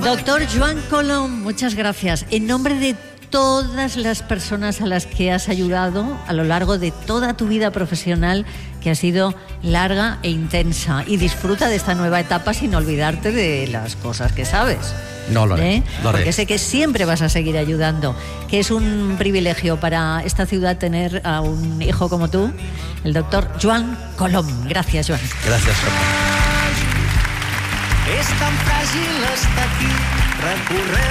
Doctor Joan Colom, muchas gracias. En nombre de todas las personas a las que has ayudado a lo largo de toda tu vida profesional, que ha sido larga e intensa, y disfruta de esta nueva etapa sin olvidarte de las cosas que sabes. No, lo haré. Porque sé que siempre vas a seguir ayudando, que es un privilegio para esta ciudad tener a un hijo como tú, el doctor Joan Colom. Gracias, Joan. Gracias, Sonia. És tan fràgil estar aquí, recorrent